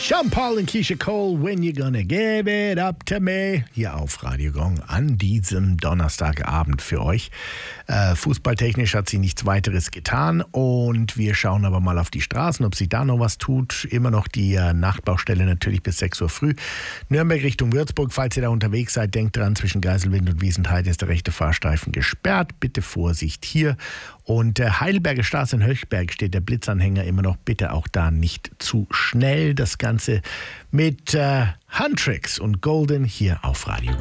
Sean Paul und Keisha Cole, When You Gonna Give It Up To Me, hier auf Radio Gong an diesem Donnerstagabend für euch. Fußballtechnisch hat sie nichts weiteres getan und wir schauen aber mal auf die Straßen, ob sie da noch was tut. Immer noch die Nachtbaustelle natürlich bis 6 Uhr früh. Nürnberg Richtung Würzburg, falls ihr da unterwegs seid, denkt dran, zwischen Geiselwind und Wiesentheid ist der rechte Fahrstreifen gesperrt. Bitte Vorsicht hier. Und Heidelberger Straße in Höchberg steht der Blitzanhänger immer noch. Bitte auch da nicht zu schnell. Das Ganze mit Huntrix und Golden hier auf Radio.